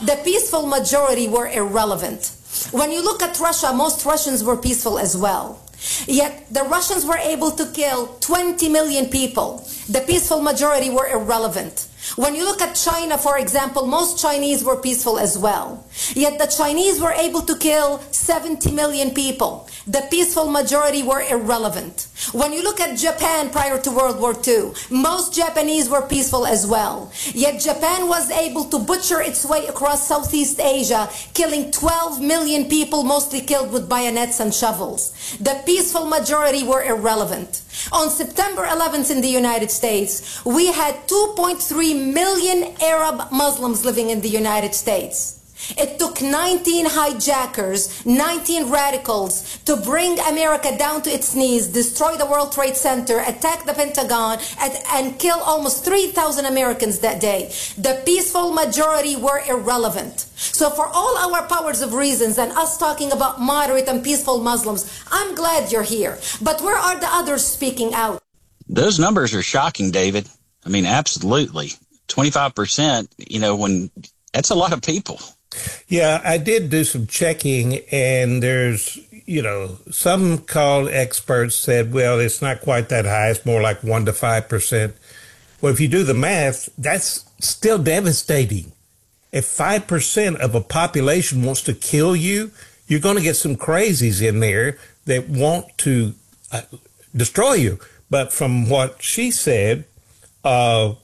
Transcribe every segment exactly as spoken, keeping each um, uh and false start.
The peaceful majority were irrelevant. When you look at Russia, most Russians were peaceful as well. Yet the Russians were able to kill twenty million people. The peaceful majority were irrelevant. When you look at China, for example, most Chinese were peaceful as well. Yet the Chinese were able to kill seventy million people. The peaceful majority were irrelevant. When you look at Japan prior to World War Two, most Japanese were peaceful as well. Yet Japan was able to butcher its way across Southeast Asia, killing twelve million people, mostly killed with bayonets and shovels. The peaceful majority were irrelevant. On September eleventh in the United States, we had two point three million Arab Muslims living in the United States. It took nineteen hijackers, nineteen radicals to bring America down to its knees, destroy the World Trade Center, attack the Pentagon, and, and kill almost three thousand Americans that day. The peaceful majority were irrelevant. So for all our powers of reasons and us talking about moderate and peaceful Muslims, I'm glad you're here. But where are the others speaking out? Those numbers are shocking, David. I mean, absolutely. twenty-five percent, you know, when that's a lot of people. Yeah, I did do some checking, and there's, you know, some called experts said, well, it's not quite that high. It's more like one to five percent. Well, if you do the math, that's still devastating. If five percent of a population wants to kill you, you're going to get some crazies in there that want to uh, destroy you. But from what she said, uh,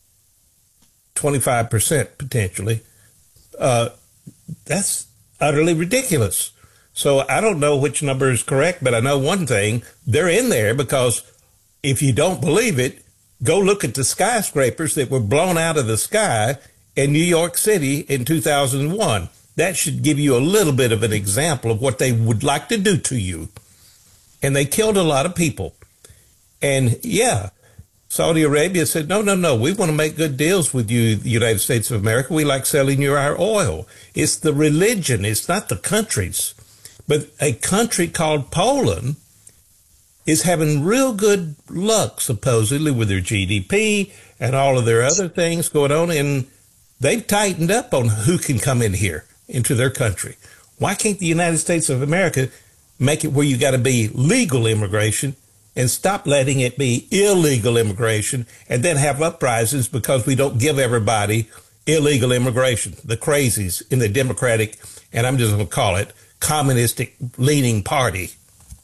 twenty-five percent potentially, uh, that's utterly ridiculous. So I don't know which number is correct, but I know one thing, they're in there because if you don't believe it, go look at the skyscrapers that were blown out of the sky in New York City in two thousand one. That should give you a little bit of an example of what they would like to do to you. And they killed a lot of people. And yeah, Saudi Arabia said, no, no, no, we want to make good deals with you, the United States of America. We like selling you our oil. It's the religion. It's not the countries. But a country called Poland is having real good luck, supposedly, with their G D P and all of their other things going on. And they've tightened up on who can come in here into their country. Why can't the United States of America make it where you got to be legal immigration and stop letting it be illegal immigration and then have uprisings because we don't give everybody illegal immigration, the crazies in the Democratic, and I'm just going to call it, communistic leaning party.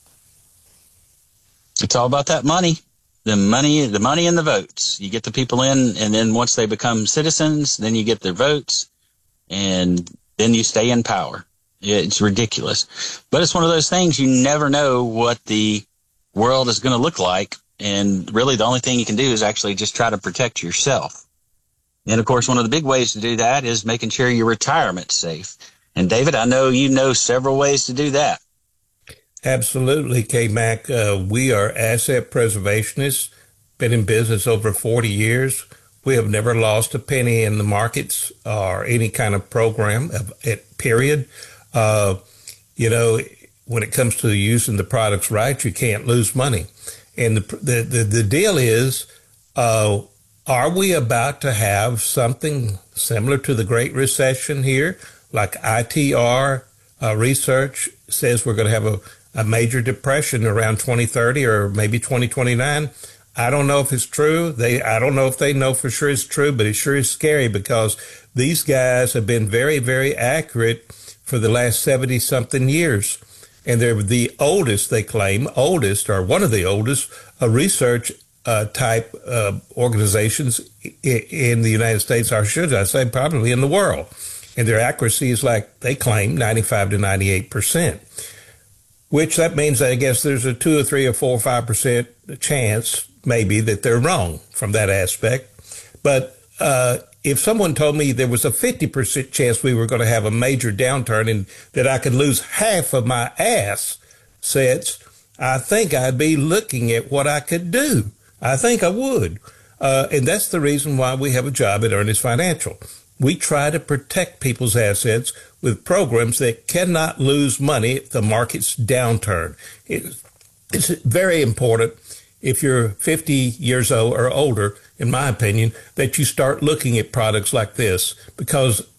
It's all about that money, the money, the money and the votes. You get the people in, and then once they become citizens, then you get their votes, and then you stay in power. It's ridiculous. But it's one of those things, you never know what the world is going to look like, and really the only thing you can do is actually just try to protect yourself. And of course, one of the big ways to do that is making sure your retirement's safe. And David, I know you know several ways to do that. Absolutely, K-Mac. Uh, we are asset preservationists, been in business over forty years. We have never lost a penny in the markets or any kind of program, at period. Uh, you know, when it comes to using the products right, you can't lose money. And the the, the, the deal is, uh, are we about to have something similar to the Great Recession here? Like I T R uh, research says we're going to have a, a major depression around twenty thirty or maybe twenty twenty-nine. I don't know if it's true. They, I don't know if they know for sure it's true, but it sure is scary because these guys have been very, very accurate for the last seventy something years. And they're the oldest, they claim, oldest or one of the oldest uh, research uh, type uh, organizations in the United States, or should I say probably in the world. And their accuracy is like, they claim, ninety-five to ninety-eight percent, which that means, I guess, there's a two or three or four or five percent chance maybe that they're wrong from that aspect. But uh, if someone told me there was a fifty percent chance we were going to have a major downturn and that I could lose half of my assets, I think I'd be looking at what I could do. I think I would. Uh, and that's the reason why we have a job at Earnest Financial. We try to protect people's assets with programs that cannot lose money if the market's downturn. It's, it's very important if you're fifty years old or older, in my opinion, that you start looking at products like this, because